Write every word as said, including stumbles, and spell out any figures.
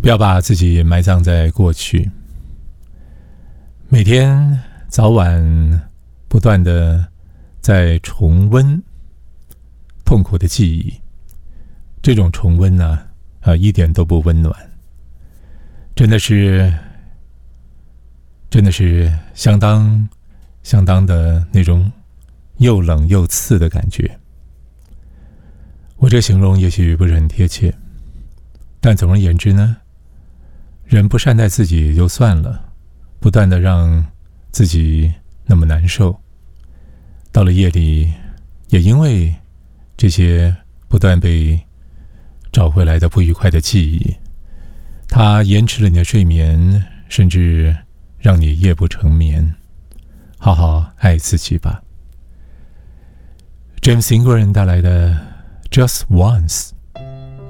不要把自己埋葬在过去，每天早晚不断的在重温痛苦的记忆，这种重温呢、啊，啊，一点都不温暖，真的是，真的是相当相当的那种又冷又刺的感觉。我这形容也许不是很贴切，但总而言之呢，人不善待自己也就算了，不断的让自己那么难受，到了夜里，也因为这些不断被找回来的不愉快的记忆，它延迟了你的睡眠，甚至让你夜不成眠。好好爱自己吧。James Ingram 带来的 Just Once。